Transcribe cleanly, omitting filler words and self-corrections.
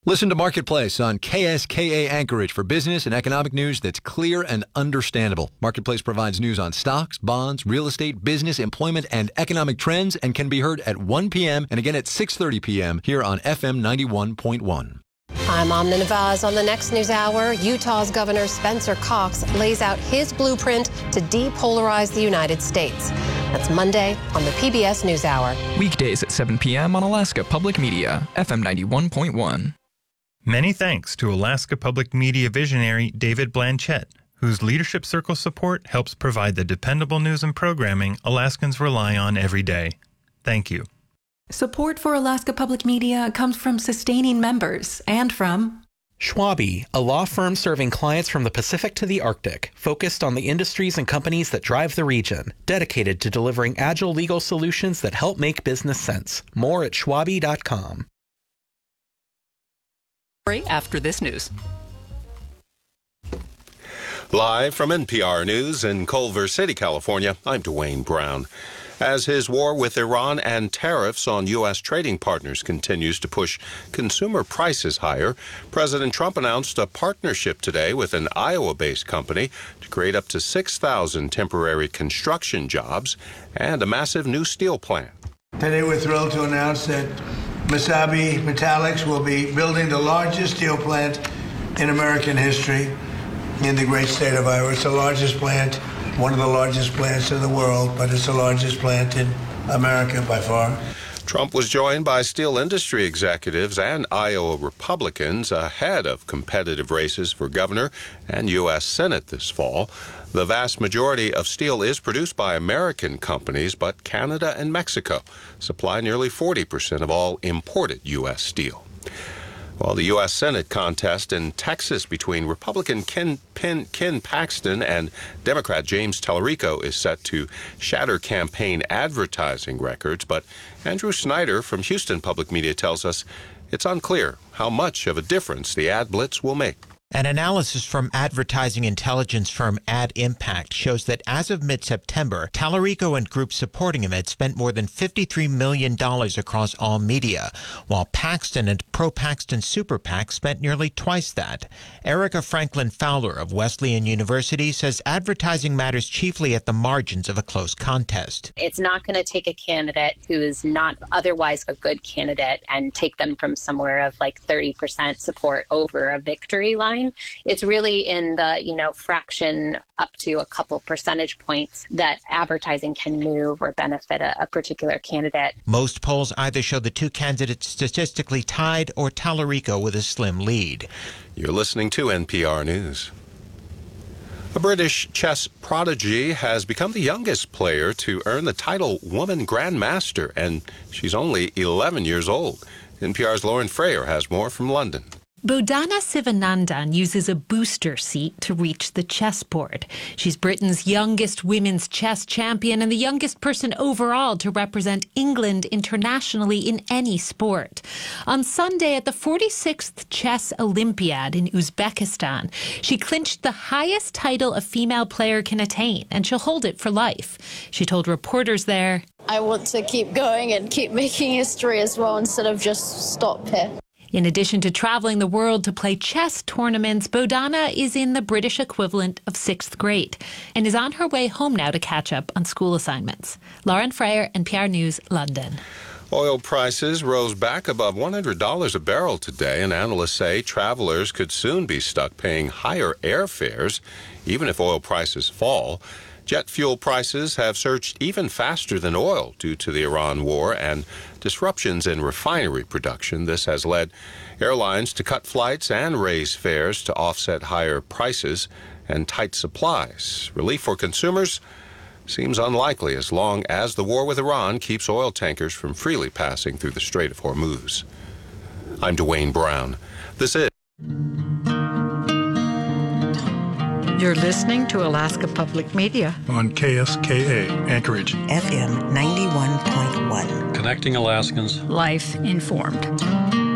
Listen to Marketplace on KSKA Anchorage for business and economic news that's clear and understandable. Marketplace provides news on stocks, bonds, real estate, business, employment, and economic trends and can be heard at 1 p.m. and again at 6:30 p.m. here on FM 91.1. I'm Amna Navaz. On the next news hour, Utah's Governor Spencer Cox lays out his blueprint to depolarize the United States. That's Monday on the PBS NewsHour. Weekdays at 7 p.m. on Alaska Public Media, FM 91.1. Many thanks to Alaska Public Media visionary David Blanchett, whose Leadership Circle support helps provide the dependable news and programming Alaskans rely on every day. Thank you. Support for Alaska Public Media comes from sustaining members and from Schwabe, a law firm serving clients from the Pacific to the Arctic, focused on the industries and companies that drive the region, dedicated to delivering agile legal solutions that help make business sense. More at schwabe.com. After this news. Live from NPR News in Culver City, California, I'm Dwayne Brown. As his war with Iran and tariffs on U.S. trading partners continues to push consumer prices higher, President Trump announced a partnership today with an Iowa-based company to create up to 6,000 temporary construction jobs and a massive new steel plant. Today we're thrilled to announce that Mesabi Metallics will be building the largest steel plant in American history in the great state of Iowa. It's the largest plant, one of the largest plants in the world, but it's the largest plant in America by far. Trump was joined by steel industry executives and Iowa Republicans ahead of competitive races for governor and U.S. Senate this fall. The vast majority of steel is produced by American companies, but Canada and Mexico supply nearly 40% of all imported U.S. steel. While the U.S. Senate contest in Texas between Republican Ken Paxton and Democrat James Tallarico is set to shatter campaign advertising records, but Andrew Snyder from Houston Public Media tells us it's unclear how much of a difference the ad blitz will make. An analysis from advertising intelligence firm Ad Impact shows that as of mid-September, Tallarico and groups supporting him had spent more than $53 million across all media, while Paxton and pro-Paxton Super PAC spent nearly twice that. Erica Franklin Fowler of Wesleyan University says advertising matters chiefly at the margins of a close contest. It's not going to take a candidate who is not otherwise a good candidate and take them from somewhere of like 30% support over a victory line. It's really in the, fraction up to a couple percentage points that advertising can move or benefit a particular candidate. Most polls either show the two candidates statistically tied or Tallarico with a slim lead. You're listening to NPR News. A British chess prodigy has become the youngest player to earn the title Woman Grandmaster, and she's only 11 years old. NPR's Lauren Frayer has more from London. Bodhana Sivanandan uses a booster seat to reach the chessboard. She's Britain's youngest women's chess champion and the youngest person overall to represent England internationally in any sport. On Sunday at the 46th Chess Olympiad in Uzbekistan, she clinched the highest title a female player can attain, and she'll hold it for life. She told reporters there, "I want to keep going and keep making history as well instead of just stop here." In addition to traveling the world to play chess tournaments, Bodhana is in the British equivalent of 6th grade and is on her way home now to catch up on school assignments. Lauren Frayer, NPR News, London. Oil prices rose back above $100 a barrel today, and analysts say travelers could soon be stuck paying higher airfares, even if oil prices fall. Jet fuel prices have surged even faster than oil due to the Iran war and disruptions in refinery production. This has led airlines to cut flights and raise fares to offset higher prices and tight supplies. Relief for consumers seems unlikely as long as the war with Iran keeps oil tankers from freely passing through the Strait of Hormuz. I'm Dwayne Brown. This is... You're listening to Alaska Public Media on KSKA Anchorage, FM 91.1. Connecting Alaskans. Life informed.